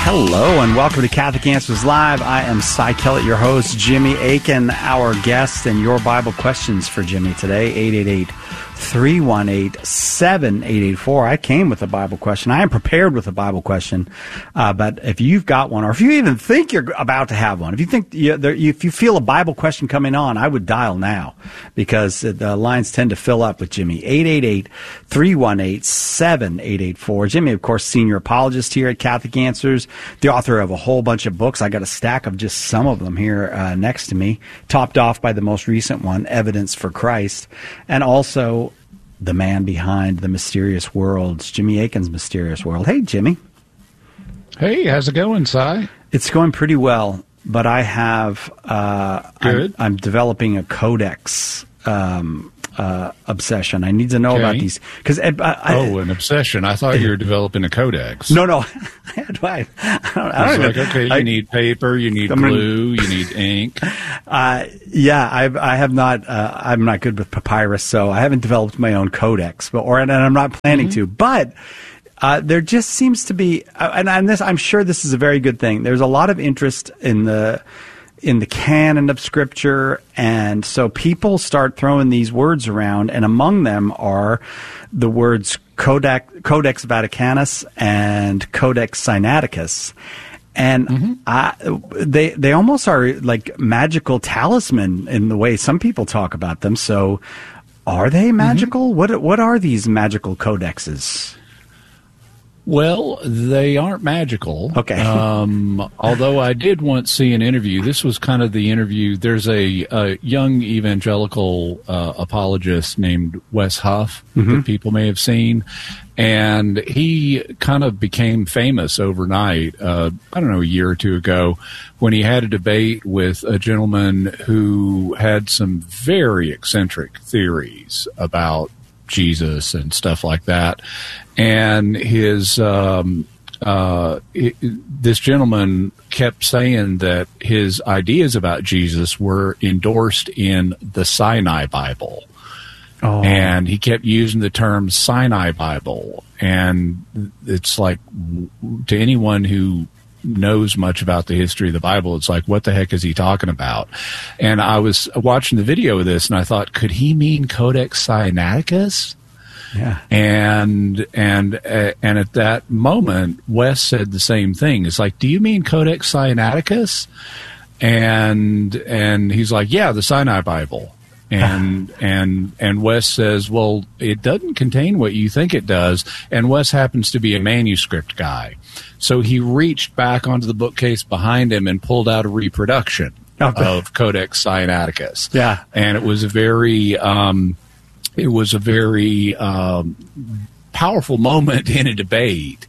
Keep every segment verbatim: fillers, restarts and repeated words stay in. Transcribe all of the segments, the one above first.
Hello and welcome to Catholic Answers Live. I am Cy Kellett, your host, Jimmy Akin, our guest, and your Bible questions for Jimmy today, eight eight eight, three one eight, seven eight eight four. I came with a Bible question. I am prepared with a Bible question, uh, but if you've got one, or if you even think you're about to have one, if you think you, there, if you feel a Bible question coming on, I would dial now, because the lines tend to fill up with Jimmy. eight eight eight, three one eight, seven eight eight four. Jimmy, of course, senior apologist here at Catholic Answers, the author of a whole bunch of books. I got a stack of just some of them here uh, next to me, topped off by the most recent one, Evidence for Christ, and also the man behind The Mysterious Worlds, Jimmy Akin's Mysterious World. Hey, Jimmy. Hey, how's it going, Cy? It's going pretty well, but I have uh, Good. I'm, I'm developing a codex um, uh, obsession. I need to know Okay. about these because I, I, Oh, an obsession. I thought you were developing a codex. no, no. I, don't, I don't, I I was don't like, even- okay, you I- need paper, you need I'm gonna- glue, you need ink. Uh, yeah, I've, I have not. Uh, I'm not good with papyrus, so I haven't developed my own codex, but or and I'm not planning Mm-hmm. to. But uh, there just seems to be, uh, and, and this, I'm sure this is a very good thing. There's a lot of interest in the in the canon of Scripture, and so people start throwing these words around, and among them are the words Codex, Codex Vaticanus and Codex Sinaiticus. And Mm-hmm. I, they they almost are like magical talisman in the way some people talk about them. So, are they magical? Mm-hmm. What what are these magical codexes? Well, they aren't magical. Okay. Um, although I did once see an interview. This was kind of the interview. There's a, a young evangelical uh, apologist named Wes Huff that people may have seen. And he kind of became famous overnight, uh, I don't know, a year or two ago, when he had a debate with a gentleman who had some very eccentric theories about Jesus and stuff like that. And his um, uh, it, this gentleman kept saying that his ideas about Jesus were endorsed in the Sinai Bible. Oh. And he kept using the term Sinai Bible. And it's like, to anyone who knows much about the history of the Bible, it's like, what the heck is he talking about? And I was watching the video of this, and I thought, could he mean Codex Sinaiticus? Yeah. And and uh, and at that moment, Wes said the same thing. It's like, do you mean Codex Sinaiticus? And and he's like, yeah, the Sinai Bible. And and and Wes says, well, it doesn't contain what you think it does. And Wes happens to be a manuscript guy, so he reached back onto the bookcase behind him and pulled out a reproduction Okay. of Codex Sinaiticus. Yeah. And it was a very um, it was a very um, powerful moment in a debate.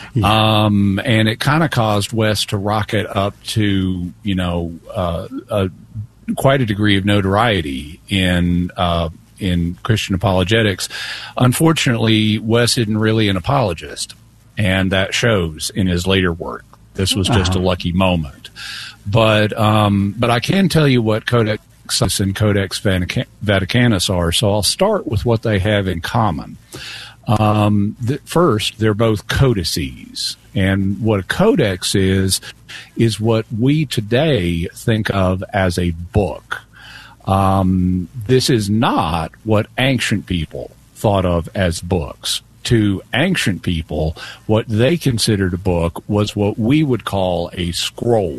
Um, and it kind of caused Wes to rocket up to, you know, uh, a quite a degree of notoriety in uh, in Christian apologetics. Unfortunately, Wes isn't really an apologist, and that shows in his later work. This was just Uh-huh. a lucky moment. But um, but I can tell you what Codex and Codex Vatican- Vaticanus are, so I'll start with what they have in common. Um, th- first, they're both codices. And what a codex is, is what we today think of as a book. Um, this is not what ancient people thought of as books. To ancient people, what they considered a book was what we would call a scroll.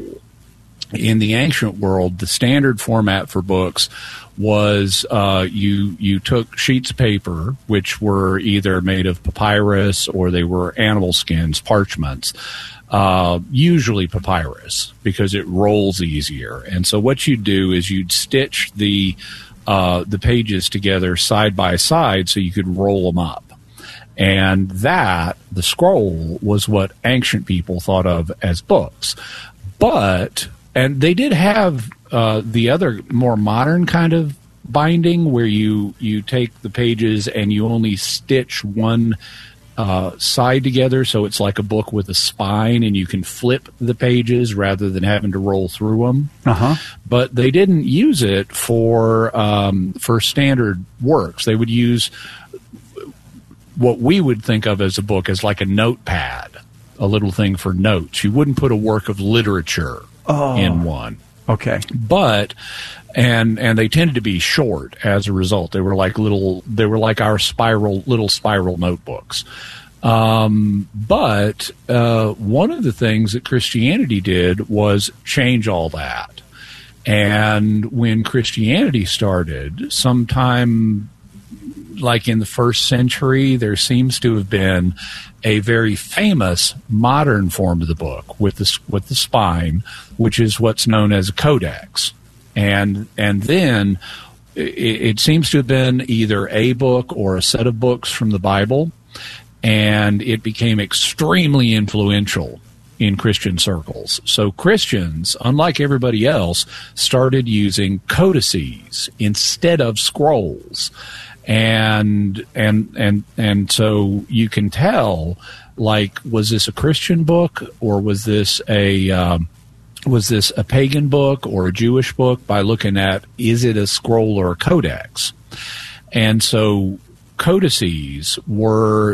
In the ancient world, the standard format for books was uh, you you took sheets of paper, which were either made of papyrus or they were animal skins, parchments, uh, usually papyrus, because it rolls easier. And so what you'd do is you'd stitch the uh, the pages together side by side so you could roll them up. And that, the scroll, was what ancient people thought of as books. But, and they did have uh, the other more modern kind of binding where you, you take the pages and you only stitch one uh, side together, so it's like a book with a spine and you can flip the pages rather than having to roll through them. Uh-huh. But they didn't use it for um, for standard works. They would use what we would think of as a book as like a notepad. a little thing for notes. You wouldn't put a work of literature oh, in one. Okay. But and and they tended to be short as a result. They were like little they were like our spiral little spiral notebooks. Um, but uh, one of the things that Christianity did was change all that. And when Christianity started, sometime like in the first century, there seems to have been a very famous modern form of the book with the, with the spine, which is what's known as a codex. And and then it, it seems to have been either a book or a set of books from the Bible, and it became extremely influential in Christian circles. So Christians, unlike everybody else, started using codices instead of scrolls. And and and and so you can tell, like, was this a Christian book or was this a um, was this a pagan book or a Jewish book by looking at, is it a scroll or a codex? And so codices were